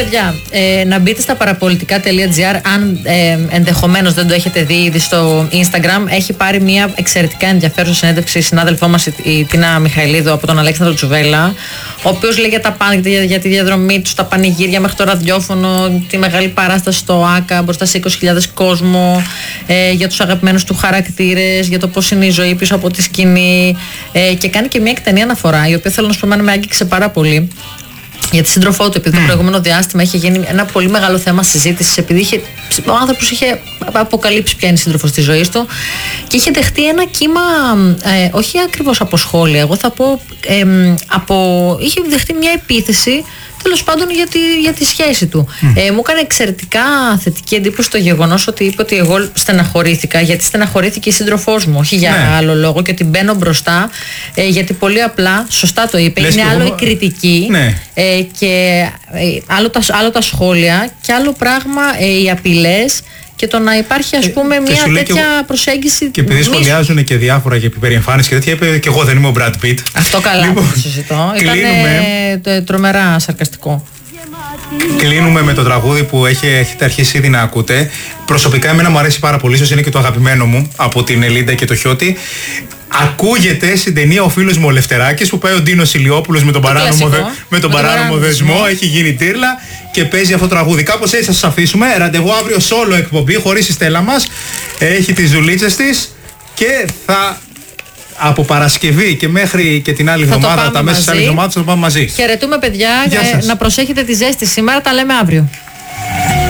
παιδιά, να μπείτε στα παραπολιτικά.gr αν ενδεχομένως δεν το έχετε δει ήδη στο Instagram. Έχει πάρει μια εξαιρετικά ενδιαφέρουσα συνέντευξη η συνάδελφό μας η Τίνα Μιχαηλίδου από τον Αλέξανδρο Τζουβέλα, ο οποίος λέει για τα πάντα, για τη διαδρομή του, τα πανηγύρια μέχρι το ραδιόφωνο, τη μεγάλη παράσταση στο ΆΚΑ μπροστά σε 20.000 κόσμο, για τους αγαπημένους του χαρακτήρες, για το πώς είναι η ζωή πίσω από τη σκηνή, και κάνει και μια εκτενή αναφορά, η οποία θέλω να σου πω με άγγιξε πάρα πολύ. Για τη σύντροφό του, επειδή το προηγούμενο διάστημα είχε γίνει ένα πολύ μεγάλο θέμα συζήτησης, επειδή ο άνθρωπος είχε αποκαλύψει ποια είναι η σύντροφος της ζωής του και είχε δεχτεί ένα κύμα, όχι ακριβώς από σχόλια, εγώ θα πω, είχε δεχτεί μια επίθεση, τέλος πάντων, για τη σχέση του. Μου έκανε εξαιρετικά θετική εντύπωση το γεγονός ότι είπε ότι εγώ στεναχωρήθηκα, γιατί στεναχωρήθηκε η σύντροφός μου, όχι για άλλο λόγο, και ότι μπαίνω μπροστά, γιατί πολύ απλά, σωστά το είπε, είναι άλλο η κριτική, και άλλο τα σχόλια, και άλλο πράγμα οι απειλές, και το να υπάρχει, ας πούμε, μια τέτοια προσέγγιση. Και επειδή σχολιάζουν και διάφορα για περί εμφάνιση και τέτοια, είπε και εγώ δεν είμαι ο Brad Pitt. Αυτό καλά, λοιπόν, δεν συζητώ. Ήταν τρομερά σαρκαστικό. Κλείνουμε με το τραγούδι που έχετε αρχίσει ήδη να ακούτε. Προσωπικά εμένα μου αρέσει πάρα πολύ, ίσως είναι και το αγαπημένο μου από την Ελίντα και το Χιώτη. Ακούγεται στην ταινία Ο φίλος μου ο Λευτεράκης, που πάει ο Ντίνος Ηλιόπουλος με τον παράνομο δεσμό, έχει γίνει τύρλα και παίζει αυτό το τραγούδι. Κάπως έτσι θα σας αφήσουμε. Ραντεβού αύριο solo εκπομπή χωρίς η Στέλλα μας. Έχει τις δουλίτσες της και θα από Παρασκευή και μέχρι και την άλλη εβδομάδα, τα μέσα της άλλης εβδομάδας θα το πάμε μαζί. Χαιρετούμε, παιδιά. Να προσέχετε τη ζέστη σήμερα, τα λέμε αύριο.